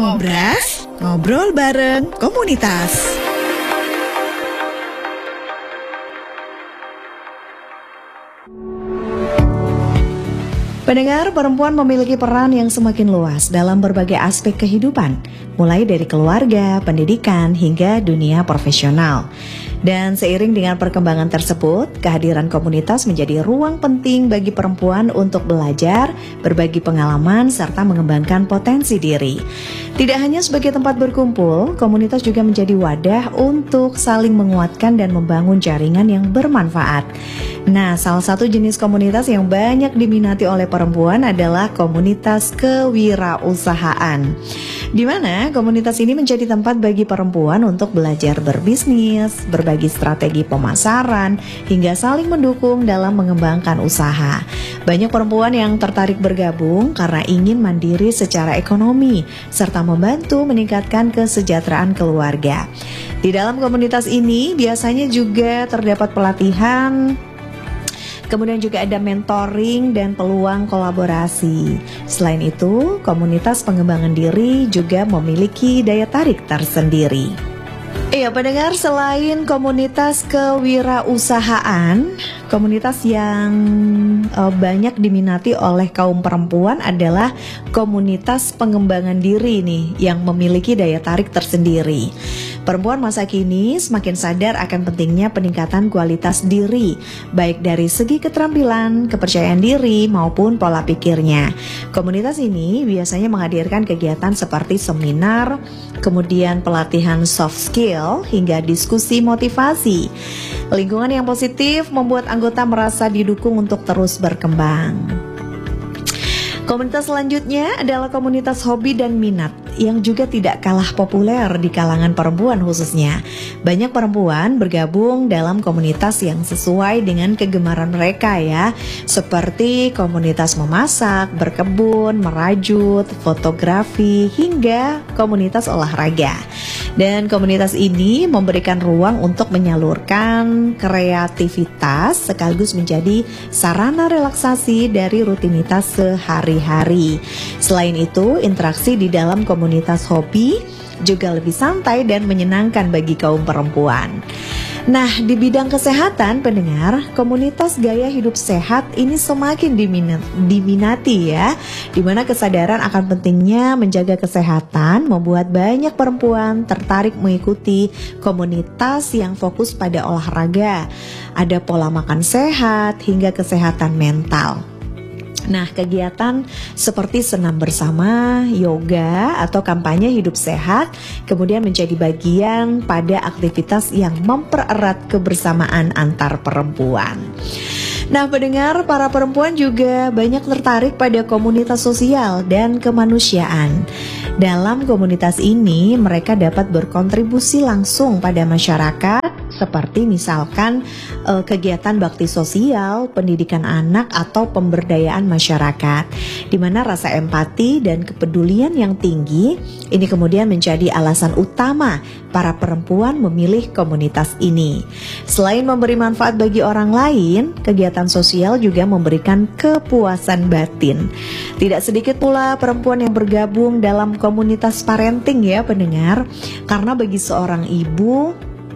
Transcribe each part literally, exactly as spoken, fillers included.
Ngobras, ngobrol bareng komunitas. Pendengar, perempuan memiliki peran yang semakin luas dalam berbagai aspek kehidupan, mulai dari keluarga, pendidikan, hingga dunia profesional. Dan seiring dengan perkembangan tersebut, kehadiran komunitas menjadi ruang penting bagi perempuan untuk belajar, berbagi pengalaman, serta mengembangkan potensi diri. Tidak hanya sebagai tempat berkumpul, komunitas juga menjadi wadah untuk saling menguatkan dan membangun jaringan yang bermanfaat. Nah, salah satu jenis komunitas yang banyak diminati oleh perempuan adalah komunitas kewirausahaan, di mana komunitas ini menjadi tempat bagi perempuan untuk belajar berbisnis, berbagi strategi pemasaran, hingga saling mendukung dalam mengembangkan usaha. Banyak perempuan yang tertarik bergabung karena ingin mandiri secara ekonomi, serta membantu meningkatkan kesejahteraan keluarga. Di dalam komunitas ini biasanya juga terdapat pelatihan, kemudian juga ada mentoring dan peluang kolaborasi. Selain itu, komunitas pengembangan diri juga memiliki daya tarik tersendiri. Iya, pendengar, selain komunitas kewirausahaan, komunitas yang uh, banyak diminati oleh kaum perempuan adalah komunitas pengembangan diri nih, yang memiliki daya tarik tersendiri. Perempuan masa kini semakin sadar akan pentingnya peningkatan kualitas diri, baik dari segi keterampilan, kepercayaan diri, maupun pola pikirnya. Komunitas ini biasanya menghadirkan kegiatan seperti seminar, kemudian pelatihan soft skill, hingga diskusi motivasi. Lingkungan yang positif membuat anggota merasa didukung untuk terus berkembang. Komunitas selanjutnya adalah komunitas hobi dan minat yang juga tidak kalah populer di kalangan perempuan khususnya. Banyak perempuan bergabung dalam komunitas yang sesuai dengan kegemaran mereka ya, seperti komunitas memasak, berkebun, merajut, fotografi, hingga komunitas olahraga. Dan komunitas ini memberikan ruang untuk menyalurkan kreativitas sekaligus menjadi sarana relaksasi dari rutinitas sehari-hari. Selain itu, interaksi di dalam komunitas hobi juga lebih santai dan menyenangkan bagi kaum perempuan. Nah, di bidang kesehatan, pendengar, komunitas gaya hidup sehat ini semakin diminati, diminati ya, di mana kesadaran akan pentingnya menjaga kesehatan membuat banyak perempuan tertarik mengikuti komunitas yang fokus pada olahraga, ada pola makan sehat, hingga kesehatan mental. Nah, kegiatan seperti senam bersama, yoga, atau kampanye hidup sehat kemudian menjadi bagian pada aktivitas yang mempererat kebersamaan antar perempuan. Nah, pendengar, para perempuan juga banyak tertarik pada komunitas sosial dan kemanusiaan. Dalam komunitas ini, mereka dapat berkontribusi langsung pada masyarakat, seperti misalkan eh, kegiatan bakti sosial, pendidikan anak, atau pemberdayaan masyarakat, di mana rasa empati dan kepedulian yang tinggi ini kemudian menjadi alasan utama para perempuan memilih komunitas ini. Selain memberi manfaat bagi orang lain, kegiatan sosial juga memberikan kepuasan batin. Tidak sedikit pula perempuan yang bergabung dalam komunitas parenting ya, pendengar, karena bagi seorang ibu,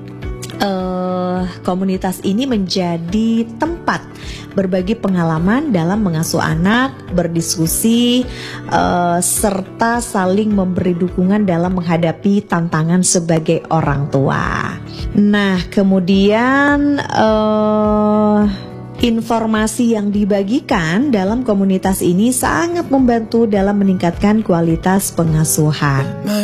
Uh, komunitas ini menjadi tempat berbagi pengalaman dalam mengasuh anak, berdiskusi, uh, serta saling memberi dukungan dalam menghadapi tantangan sebagai orang tua. Nah, kemudian uh, informasi yang dibagikan dalam komunitas ini sangat membantu dalam meningkatkan kualitas pengasuhan.